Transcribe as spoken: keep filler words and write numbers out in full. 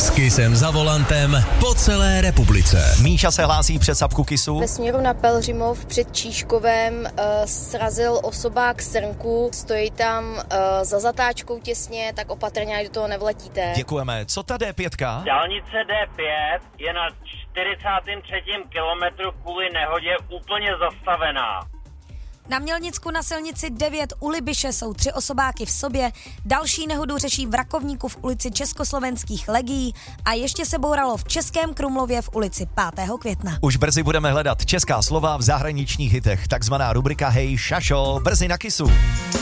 S Kissem za volantem po celé republice. Míša se hlásí před Sapku Kissu. Ve směru na Pelhřimov před Číškovem uh, srazil osobák srnku, stojí tam uh, za zatáčkou těsně, tak opatrně, ať do toho nevletíte. Děkujeme. Co ta D pět? Dálnice D pět je na čtyřicátém třetím kilometru kvůli nehodě úplně zastavená. Na Mělnicku na silnici devět u Libiše jsou tři osobáky v sobě, další nehodu řeší v Rakovníku v ulici Československých legií a ještě se bouralo v Českém Krumlově v ulici pátého května. Už brzy budeme hledat česká slova v zahraničních hitech, takzvaná rubrika Hej Šašo, brzy na Kissu.